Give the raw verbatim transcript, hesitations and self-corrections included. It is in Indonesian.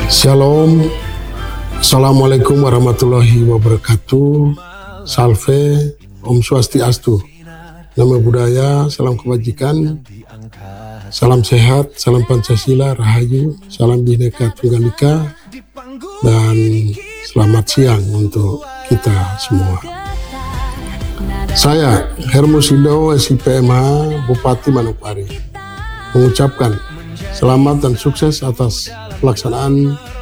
Shalom, Assalamualaikum warahmatullahi wabarakatuh. Salve, Om Swastiastu, Namo Buddhaya, salam kebajikan, salam sehat, salam Pancasila, Rahayu, salam Bhinneka Tunggal Ika, dan selamat siang untuk kita semua. Saya Hermosindo, S I P M H, Bupati Manokwari, mengucapkan selamat dan sukses atas pelaksanaan